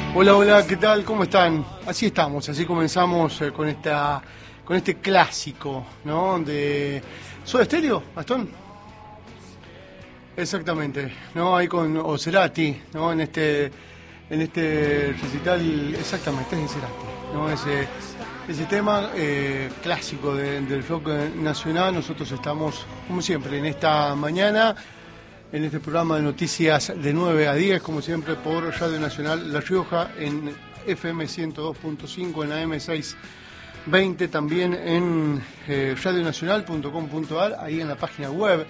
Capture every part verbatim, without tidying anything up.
Hola, hola, ¿qué tal? ¿Cómo están? Así estamos, así comenzamos eh, con esta, con este clásico, ¿no? De ¿Soda Stereo, Gastón? Exactamente, ¿no? Ahí con Ocerati, ¿no? En este, en este recital, exactamente, es de Cerati, ¿no? Ese, ese tema eh, clásico de- del rock nacional. Nosotros estamos, como siempre, en esta mañana, en este programa de noticias de nueve a diez, como siempre, por Radio Nacional La Rioja, en F M ciento dos punto cinco, en A M seiscientos veinte, también en eh, radio nacional punto com punto a r, ahí en la página web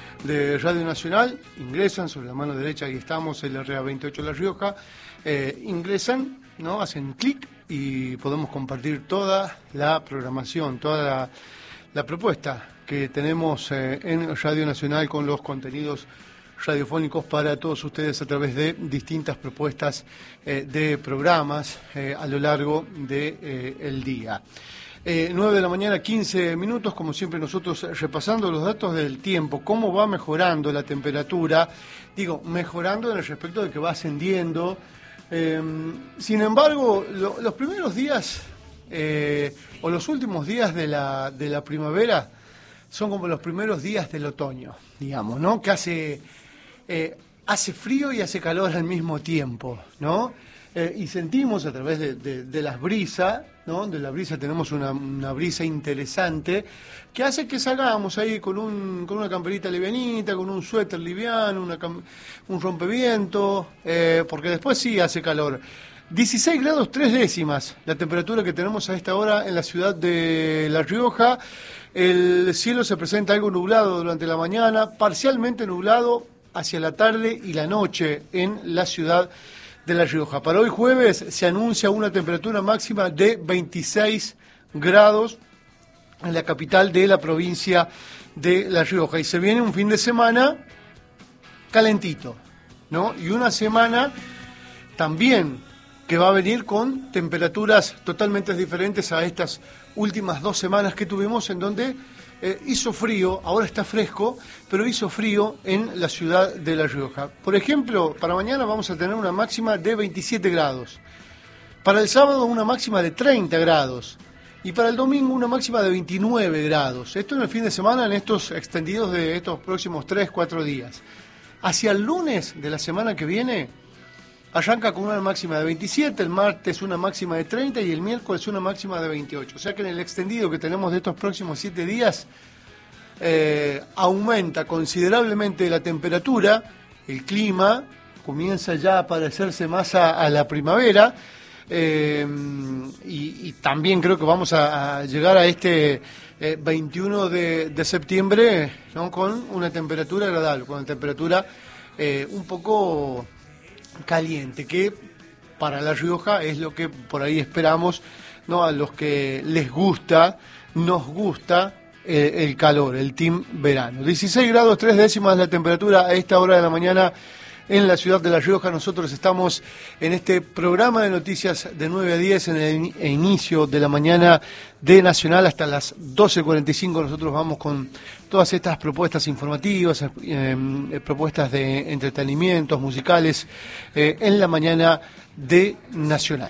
de Radio Nacional, ingresan sobre la mano derecha, ahí estamos, el R A veintiocho La Rioja, eh, ingresan, ¿no? Hacen clic y podemos compartir toda la programación, toda la, la propuesta que tenemos eh, en Radio Nacional con los contenidos radiofónicos para todos ustedes a través de distintas propuestas eh, de programas eh, a lo largo del de, eh, el día. Eh, nueve de la mañana, quince minutos, como siempre nosotros repasando los datos del tiempo, cómo va mejorando la temperatura, digo, mejorando en el respecto de que va ascendiendo. Eh, sin embargo, lo, los primeros días eh, o los últimos días de la, de la primavera son como los primeros días del otoño, digamos, ¿no? Que hace, eh, hace frío y hace calor al mismo tiempo, ¿no? Eh, y sentimos a través de, de, de las brisas, ¿no? De la brisa tenemos una, una brisa interesante que hace que salgamos ahí con, un, con una camperita livianita, con un suéter liviano, una cam un rompeviento, eh, porque después sí hace calor. dieciséis grados tres décimas la temperatura que tenemos a esta hora en la ciudad de La Rioja. El cielo se presenta algo nublado durante la mañana, parcialmente nublado hacia la tarde y la noche en la ciudad de La Rioja. Para hoy jueves se anuncia una temperatura máxima de veintiséis grados en la capital de la provincia de La Rioja. Y se viene un fin de semana calentito, ¿no? Y una semana también que va a venir con temperaturas totalmente diferentes a estas últimas dos semanas que tuvimos, en donde eh, hizo frío, ahora está fresco, pero hizo frío en la ciudad de La Rioja. Por ejemplo, para mañana vamos a tener una máxima de veintisiete grados, para el sábado una máxima de treinta grados, y para el domingo una máxima de veintinueve grados. Esto en el fin de semana, en estos extendidos de estos próximos tres, cuatro días. Hacia el lunes de la semana que viene arranca con una máxima de veintisiete, el martes una máxima de treinta y el miércoles una máxima de veintiocho. O sea que en el extendido que tenemos de estos próximos siete días eh, aumenta considerablemente la temperatura, el clima comienza ya a parecerse más a, a la primavera, eh, y, y también creo que vamos a, a llegar a este eh, veintiuno de, de septiembre, ¿no? Con una temperatura agradable, con una temperatura eh, un poco caliente, que para La Rioja es lo que por ahí esperamos, ¿no? A los que les gusta, nos gusta eh, el calor, el team verano. dieciséis grados tres décimas la temperatura a esta hora de la mañana en la ciudad de La Rioja. Nosotros estamos en este programa de noticias de nueve a diez, en el in- inicio de la mañana de Nacional hasta las doce cuarenta y cinco. Nosotros vamos con todas estas propuestas informativas, eh, eh, propuestas de entretenimientos musicales eh, en la mañana de Nacional.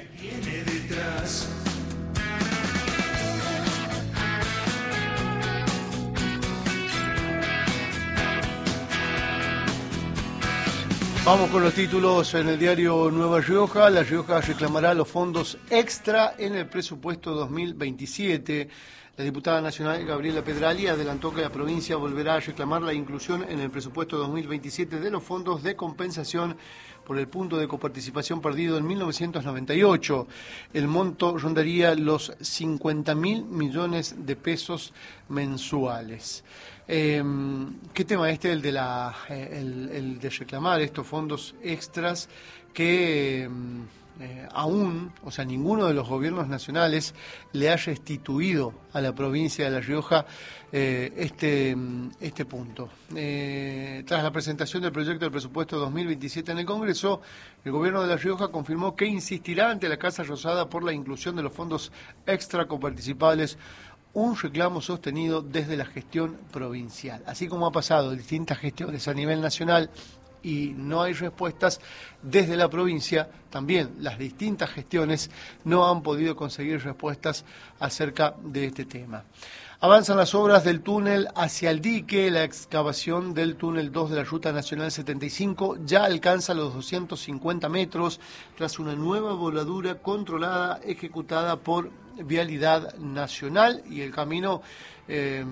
Vamos con los títulos en el diario Nueva Rioja. La Rioja reclamará los fondos extra en el presupuesto dos mil veintisiete. La diputada nacional Gabriela Pedrali adelantó que la provincia volverá a reclamar la inclusión en el presupuesto dos mil veintisiete de los fondos de compensación por el punto de coparticipación perdido en mil novecientos noventa y ocho. El monto rondaría los cincuenta mil millones de pesos mensuales. Eh, ¿Qué tema este, el de la el, el de reclamar estos fondos extras que eh, aún, o sea, ninguno de los gobiernos nacionales le ha restituido a la provincia de La Rioja eh, este, este punto? Eh, tras la presentación del proyecto del presupuesto dos mil veintisiete en el Congreso, el gobierno de La Rioja confirmó que insistirá ante la Casa Rosada por la inclusión de los fondos extra coparticipables, un reclamo sostenido desde la gestión provincial. Así como ha pasado en distintas gestiones a nivel nacional y no hay respuestas desde la provincia, también las distintas gestiones no han podido conseguir respuestas acerca de este tema. Avanzan las obras del túnel hacia el dique, la excavación del túnel dos de la Ruta Nacional setenta y cinco ya alcanza los doscientos cincuenta metros tras una nueva voladura controlada ejecutada por Vialidad Nacional, y el camino eh,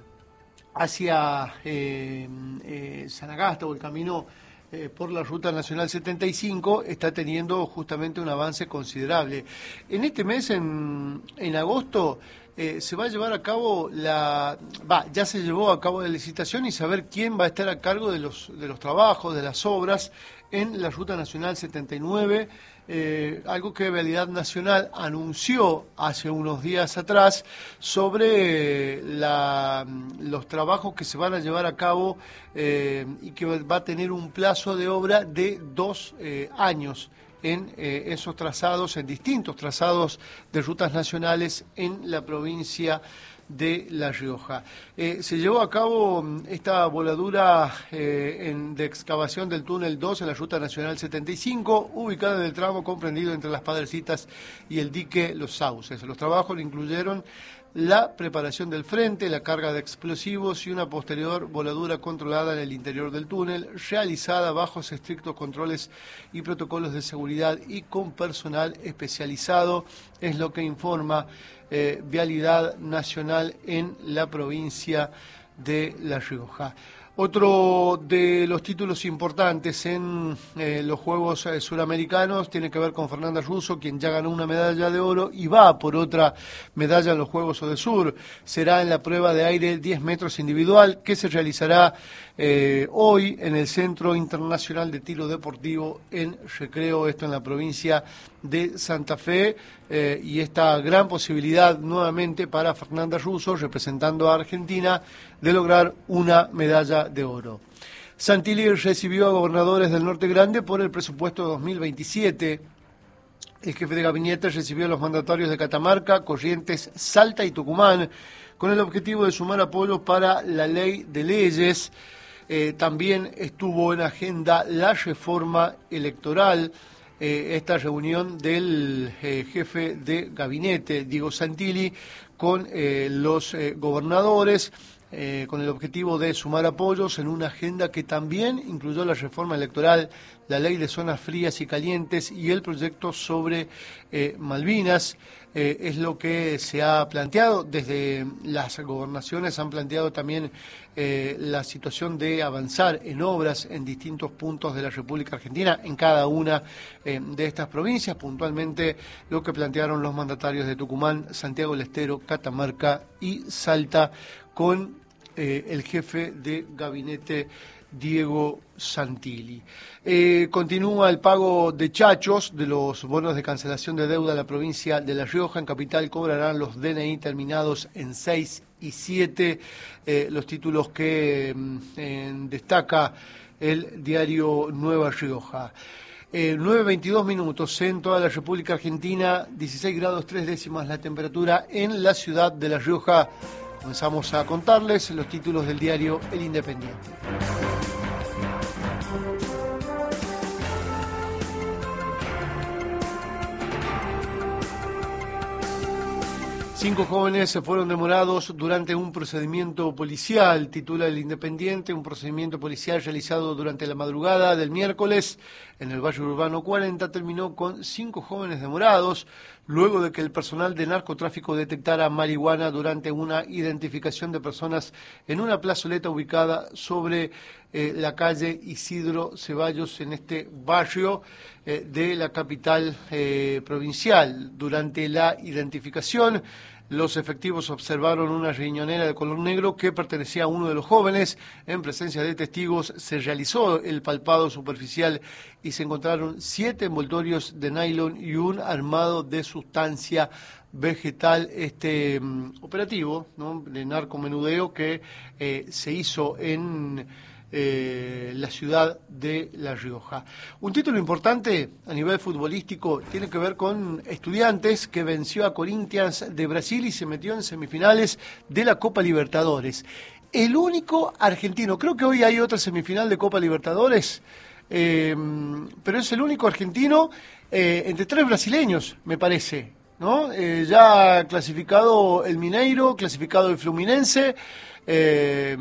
hacia eh, eh, Sanagasta, o el camino eh, por la Ruta Nacional setenta y cinco, está teniendo justamente un avance considerable. En este mes, en, en agosto, Eh, se va a llevar a cabo la, va, ya se llevó a cabo la licitación y saber quién va a estar a cargo de los de los trabajos, de las obras en la Ruta Nacional setenta y nueve, eh, algo que Vialidad Nacional anunció hace unos días atrás sobre la, los trabajos que se van a llevar a cabo eh, y que va a tener un plazo de obra de dos eh, años. En eh, esos trazados, en distintos trazados de rutas nacionales en la provincia de La Rioja. Eh, se llevó a cabo esta voladura eh, en, de excavación del túnel dos en la Ruta Nacional setenta y cinco, ubicada en el tramo comprendido entre las Padrecitas y el dique Los Sauces. Los trabajos incluyeron la preparación del frente, la carga de explosivos y una posterior voladura controlada en el interior del túnel, realizada bajo estrictos controles y protocolos de seguridad y con personal especializado, es lo que informa eh, Vialidad Nacional en la provincia de La Rioja. Otro de los títulos importantes en eh, los Juegos eh, Suramericanos tiene que ver con Fernanda Russo, quien ya ganó una medalla de oro y va por otra medalla en los Juegos Odesur. Será en la prueba de aire diez metros individual, que se realizará eh, hoy en el Centro Internacional de Tiro Deportivo en Recreo, esto en la provincia de Santa Fe, eh, y esta gran posibilidad nuevamente para Fernanda Russo, representando a Argentina, de lograr una medalla de oro. Santilli recibió a gobernadores del Norte Grande por el presupuesto dos mil veintisiete. El jefe de gabinete recibió a los mandatarios de Catamarca, Corrientes, Salta y Tucumán, con el objetivo de sumar apoyo para la ley de leyes. Eh, también estuvo en agenda la reforma electoral. Eh, esta reunión del eh, jefe de gabinete, Diego Santilli, con eh, los eh, gobernadores, Eh, con el objetivo de sumar apoyos en una agenda que también incluyó la reforma electoral, la ley de zonas frías y calientes y el proyecto sobre eh, Malvinas. Eh, es lo que se ha planteado. Desde las gobernaciones han planteado también eh, la situación de avanzar en obras en distintos puntos de la República Argentina, en cada una eh, de estas provincias, puntualmente lo que plantearon los mandatarios de Tucumán, Santiago del Estero, Catamarca y Salta, con Eh, el jefe de gabinete Diego Santilli. Eh, continúa el pago de chachos de los bonos de cancelación de deuda de la provincia de La Rioja. En Capital cobrarán los D N I terminados en seis y siete, eh, los títulos que eh, destaca el diario Nueva Rioja. Eh, nueve veintidós minutos en toda la República Argentina, dieciséis grados tres décimas la temperatura en la ciudad de La Rioja. Comenzamos a contarles los títulos del diario El Independiente. Cinco jóvenes se fueron demorados durante un procedimiento policial, titula El Independiente. Un procedimiento policial realizado durante la madrugada del miércoles en el barrio urbano cuarenta terminó con cinco jóvenes demorados, luego de que el personal de narcotráfico detectara marihuana durante una identificación de personas en una plazoleta ubicada sobre eh, la calle Isidro Ceballos, en este barrio eh, de la capital eh, provincial. Durante la identificación, los efectivos observaron una riñonera de color negro que pertenecía a uno de los jóvenes. En presencia de testigos se realizó el palpado superficial y se encontraron siete envoltorios de nylon y un armado de sustancia vegetal. Este um, operativo, ¿no?, de narcomenudeo que eh, se hizo en Eh, la ciudad de La Rioja. Un título importante a nivel futbolístico tiene que ver con Estudiantes, que venció a Corinthians de Brasil y se metió en semifinales de la Copa Libertadores. el único argentino. Creo que hoy hay otra semifinal de Copa Libertadores, eh, pero es el único argentino eh, entre tres brasileños, me parece, ¿no? Eh, ya clasificado el Mineiro, clasificado el Fluminense, eh,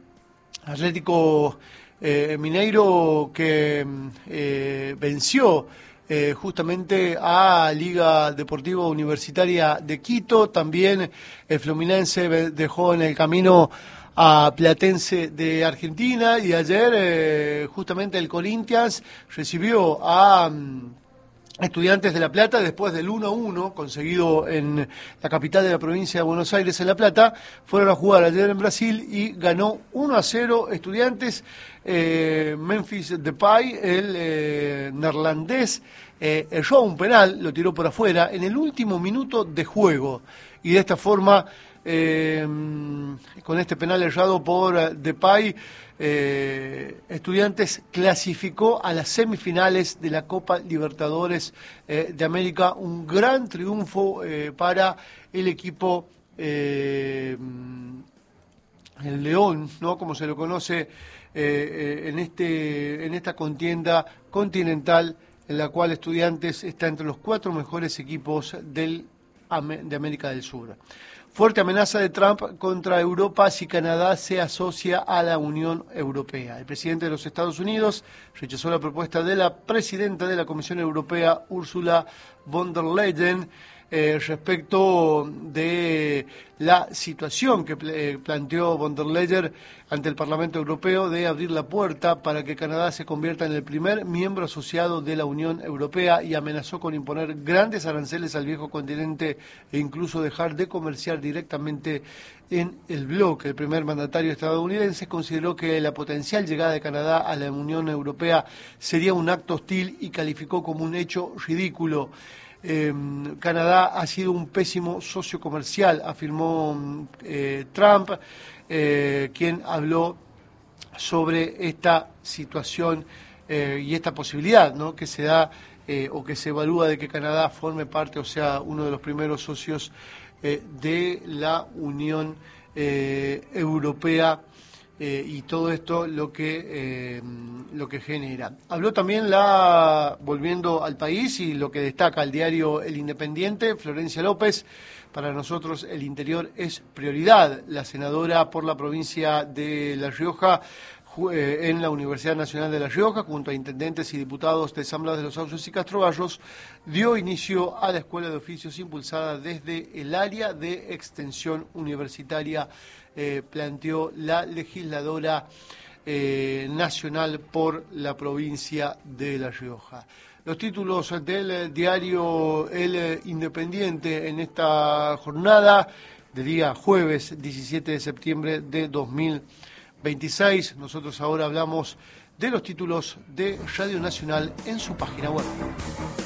Atlético eh, Mineiro que eh, venció Eh, justamente a Liga Deportiva Universitaria de Quito. También el Fluminense dejó en el camino a Platense de Argentina, y ayer eh, justamente el Corinthians recibió a um, Estudiantes de La Plata después del uno a uno conseguido en la capital de la provincia de Buenos Aires, en La Plata. Fueron a jugar ayer en Brasil y ganó uno a cero Estudiantes. eh, Memphis Depay, el eh, neerlandés, eh, erró un penal, lo tiró por afuera en el último minuto de juego, y de esta forma, eh, con este penal errado por Depay, Eh, Estudiantes clasificó a las semifinales de la Copa Libertadores eh, de América. Un gran triunfo eh, para el equipo, eh, el León, ¿no?, como se lo conoce eh, eh, en este en esta contienda continental, en la cual Estudiantes está entre los cuatro mejores equipos del, de América del Sur. Fuerte amenaza de Trump contra Europa si Canadá se asocia a la Unión Europea. El presidente de los Estados Unidos rechazó la propuesta de la presidenta de la Comisión Europea, Ursula von der Leyen, eh, respecto de la situación que eh, planteó von der Leyen ante el Parlamento Europeo de abrir la puerta para que Canadá se convierta en el primer miembro asociado de la Unión Europea, y amenazó con imponer grandes aranceles al viejo continente e incluso dejar de comerciar directamente en el bloque. El primer mandatario estadounidense consideró que la potencial llegada de Canadá a la Unión Europea sería un acto hostil y calificó como un hecho ridículo. Eh, Canadá ha sido un pésimo socio comercial, afirmó eh, Trump, eh, quien habló sobre esta situación eh, y esta posibilidad, ¿no?, que se da eh, o que se evalúa de que Canadá forme parte, o sea, uno de los primeros socios eh, de la Unión eh, Europea. Eh, y todo esto lo que eh, lo que genera. Habló también, la volviendo al país, y lo que destaca el diario El Independiente, Florencia López: para nosotros el interior es prioridad. La senadora por la provincia de La Rioja, eh, en la Universidad Nacional de La Rioja, junto a intendentes y diputados de San Blas de los Sauces y Castro Barros, dio inicio a la Escuela de Oficios impulsada desde el área de extensión universitaria, eh, planteó la legisladora eh, nacional por la provincia de La Rioja. Los títulos del diario El Independiente en esta jornada de día jueves diecisiete de septiembre de dos mil veintiséis. Nosotros ahora hablamos de los títulos de Radio Nacional en su página web.